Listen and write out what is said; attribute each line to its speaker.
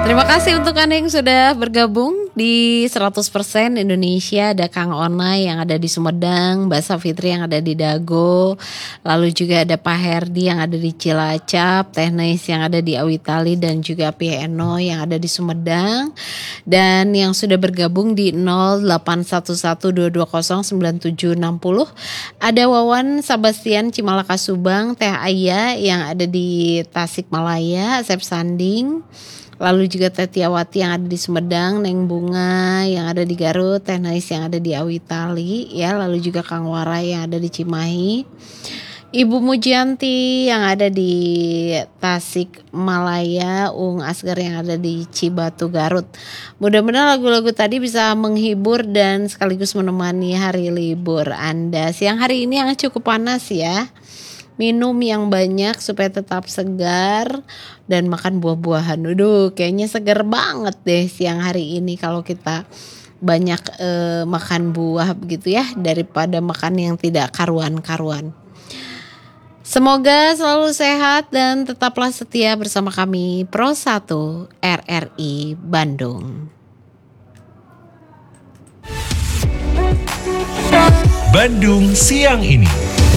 Speaker 1: Terima kasih untuk Anda yang sudah bergabung di 100% Indonesia. Ada Kang Ona yang ada di Sumedang, Mbak Safitri yang ada di Dago, lalu juga ada Pak Herdi yang ada di Cilacap, Teh Nais yang ada di Awitali, dan juga Pieno yang ada di Sumedang. Dan yang sudah bergabung di 081122097760, ada Wawan Sebastian Cimalaka Subang, Teh Aya yang ada di Tasikmalaya, Asep Sanding, lalu juga Teh Tiawati yang ada di Sumedang, Neng Bunga yang ada di Garut, Teh Nais yang ada di Awitali, ya, lalu juga Kang Warai yang ada di Cimahi, Ibu Mujianti yang ada di Tasikmalaya, Ung Asgar yang ada di Cibatu Garut. Mudah-mudahan lagu-lagu tadi bisa menghibur dan sekaligus menemani hari libur Anda. Siang hari ini yang cukup panas ya. Minum yang banyak supaya tetap segar dan makan buah-buahan. Aduh, kayaknya segar banget deh siang hari ini kalau kita banyak makan buah begitu ya, daripada makan yang tidak karuan-karuan. Semoga selalu sehat dan tetaplah setia bersama kami Pro 1 RRI Bandung.
Speaker 2: Bandung siang ini.